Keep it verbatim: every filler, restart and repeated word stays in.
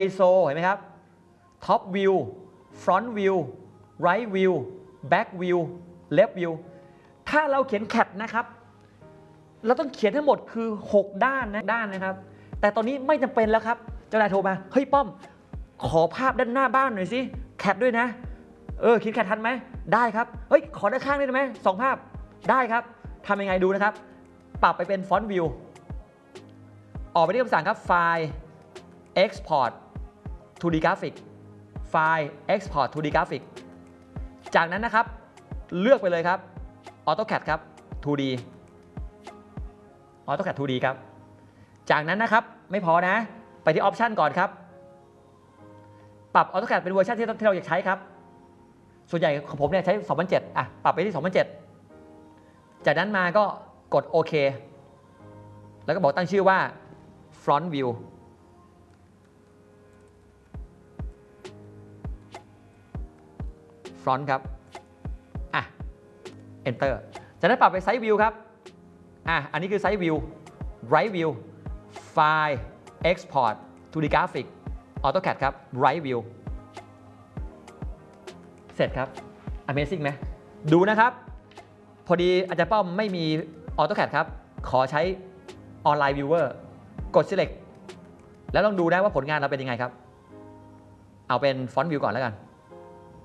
โซเห็นไหมครับ Top View Front View Right View Back View Left View ถ้าเราเขียน แคท นะครับเราต้องเขียนทั้งหมดคือหกด้านนะด้านนะครับแต่ตอนนี้ไม่จำเป็นแล้วครับเจ้านายโทรมาเฮ้ยป้อมขอภาพด้านหน้าบ้านหน่อยสิ แคท ด้วยนะเออเขียน แคท ทันไหมได้ครับเฮ้ยขอด้านข้างได้ไหมสองภาพได้ครับทำยังไงดูนะครับปรับไปเป็น Font View ออกไปที่คำสั่งครับไฟล์ Export ทู ดี Graphic ไฟล์ Export ทู ดี Graphic จากนั้นนะครับเลือกไปเลยครับ AutoCAD ครับ ทู ดี AutoCAD ทู ดี ครับจากนั้นนะครับไม่พอนะไปที่ Option ก่อนครับปรับ AutoCAD เป็นเวอร์ชันที่เราอยากใช้ครับส่วนใหญ่ของผมเนี่ยใช้สองพันเจ็ดอ่ะปรับไปที่สองพันเจ็ดจากนั้นมาก็กดโอเคแล้วก็บอกตั้งชื่อว่า Front View Front ครับอ่ะ Enter จากนั้นปรับไป Side View ครับอ่ะอันนี้คือ Side View Right View File Export ทู ดี Graphic AutoCAD ครับ Right View เสร็จครับ Amazing ไหมดูนะครับพอดีอาจารย์ป้อมไม่มี AutoCAD ครับขอใช้ Online Viewer กด Select แล้วลองดูได้ว่าผลงานเราเป็นยังไงครับเอาเป็น Front View ก่อนแล้วกัน